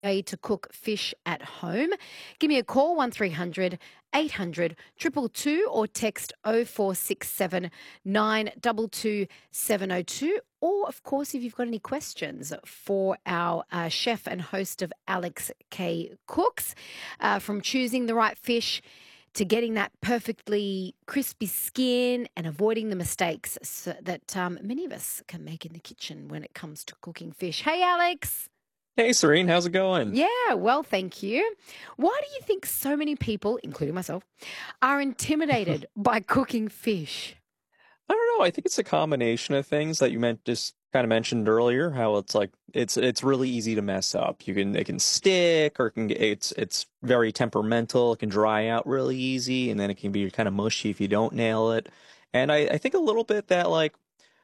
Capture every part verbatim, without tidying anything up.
way to cook fish at home. Give me a call, one three hundred eight hundred two two two, or text oh four six seven nine two two seven oh two. Or, of course, if you've got any questions for our uh, chef and host of Alex K Cooks, uh, from choosing the right fish to getting that perfectly crispy skin and avoiding the mistakes so that um, many of us can make in the kitchen when it comes to cooking fish. Hey, Alex. Hey, Serene, how's it going? Yeah, well, thank you. Why do you think so many people, including myself, are intimidated by cooking fish? I don't know. I think it's a combination of things that you meant just kind of mentioned earlier. How it's like it's it's really easy to mess up. You can it can stick, or it can get, it's it's very temperamental. It can dry out really easy, and then it can be kind of mushy if you don't nail it. And I, I think a little bit that like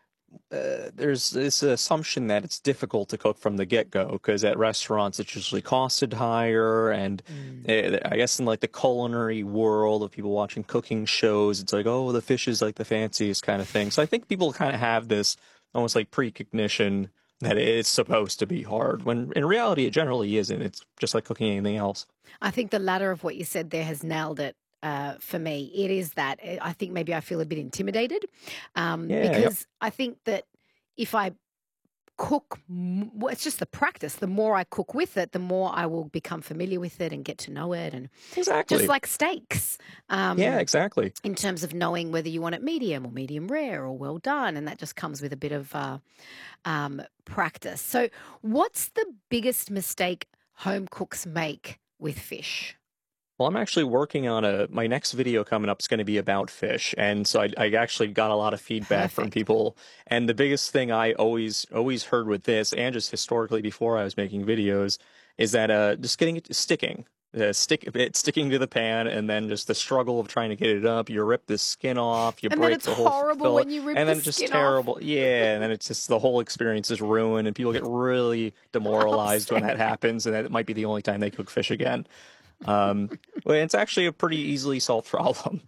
uh, there's this assumption that it's difficult to cook from the get-go because at restaurants it's usually costed higher, and Mm. uh, I guess in like the culinary world of people watching cooking shows, it's like, oh, the fish is like the fanciest kind of thing. So I think people kind of have this almost like precognition that it's supposed to be hard, when in reality it generally isn't. It's just like cooking anything else. I think the latter of what you said there has nailed it. Uh, for me, it is that eh, I think maybe I feel a bit intimidated um, Yeah, yep, because I think that if I cook, m- well, it's just the practice. The more I cook with it, the more I will become familiar with it and get to know it. And just exactly. like steaks, Yeah, um, exactly. in terms of knowing whether you want it medium or medium rare or well done. And that just comes with a bit of uh, um, practice. So, what's the biggest mistake home cooks make with fish? Well, I'm actually working on a my next video coming up is going to be about fish, and so I, I actually got a lot of feedback from Perfect. people. And the biggest thing I always always heard with this, and just historically before I was making videos, is that uh just getting it sticking, uh, stick it sticking to the pan, and then just the struggle of trying to get it up. You rip the skin off, you And then break it's the whole horrible fillet, when you rip and the then it's just skin off. terrible. Yeah, and then it's just the whole experience is ruined, and people get really demoralized when that Upset. happens, and that it might be the only time they cook fish again. Um, well, it's actually a pretty easily solved problem.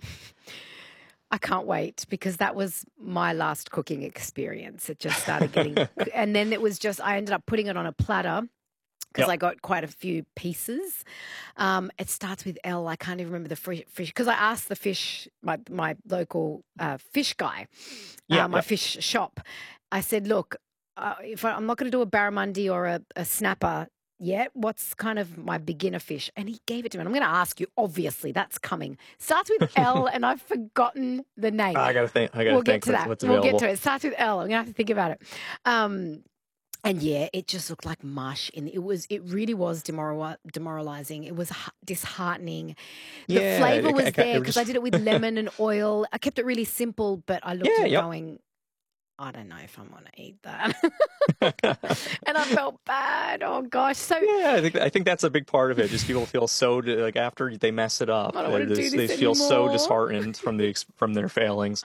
I can't wait because that was my last cooking experience. It just started getting, and then it was just, I ended up putting it on a platter because Yep. I got quite a few pieces. Um, it starts with L. I can't even remember the fish because I asked the fish, my my local uh, fish guy, Yeah, uh, my yeah. fish shop. I said, look, uh, if I, I'm not going to do a barramundi or a, a snapper yet, what's kind of my beginner fish? And he gave it to me. And I'm going to ask you. Obviously, that's coming. Starts with L, and I've forgotten the name. I gotta think. I gotta We'll get think to what's that. what's We'll get to available. it. It starts with L. I'm going to have to think about it. Um, and yeah, it just looked like mush, and it was. It really was demoral, demoralizing. It was h- disheartening. The Yeah, flavor it, was it, it, there it because I just did it with lemon and oil. I kept it really simple, but I looked yeah, at it yep. going, I don't know if I'm going to eat that. And I felt bad. Oh gosh. So Yeah, I think I think that's a big part of it. Just people feel so di- like after they mess it up, I don't they want to do just, they this feel so anymore. disheartened from the ex- from their failings.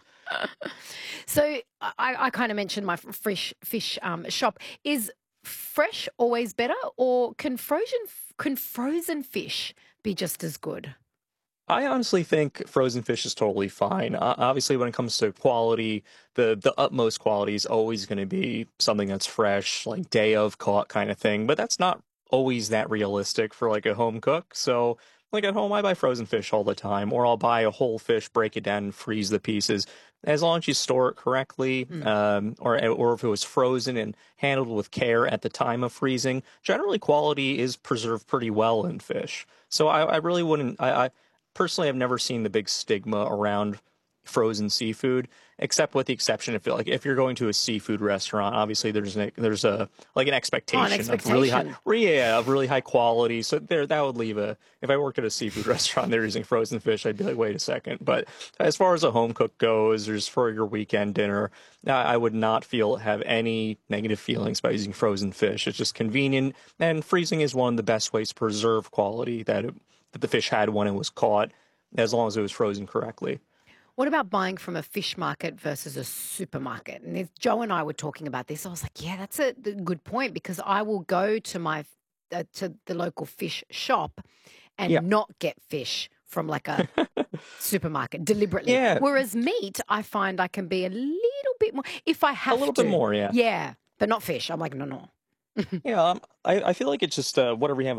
So I, I kind of mentioned my fresh fish um, shop. Is fresh always better, or can frozen can frozen fish be just as good? I honestly think frozen fish is totally fine. Uh, obviously, when it comes to quality, the the utmost quality is always going to be something that's fresh, like day of caught kind of thing. But that's not always that realistic for like a home cook. So, like at home, I buy frozen fish all the time, or I'll buy a whole fish, break it down, and freeze the pieces. As long as you store it correctly, Mm. um, or or if it was frozen and handled with care at the time of freezing, generally quality is preserved pretty well in fish. So I, I really wouldn't. I, I personally, I've never seen the big stigma around frozen seafood, except with the exception if like if you're going to a seafood restaurant, obviously there's an, there's a like an Oh, an expectation of really high, expectation. yeah, of really high quality. So there, that would leave a. If I worked at a seafood restaurant, they're using frozen fish, I'd be like, wait a second. But as far as a home cook goes, or just for your weekend dinner, I I would not feel have any negative feelings by using frozen fish. It's just convenient, and freezing is one of the best ways to preserve quality that it, that the fish had when it was caught, as long as it was frozen correctly. What about buying from a fish market versus a supermarket? And if Joe and I were talking about this, I was like, yeah, that's a th- good point because I will go to my uh, to the local fish shop Yeah. and not get fish from like a supermarket deliberately. Yeah, Whereas meat, I find I can be a little bit more if I a have little bit to. more, yeah. Yeah, but not fish. I'm like, no, no. Yeah, um, I, I feel like it's just uh, whatever you have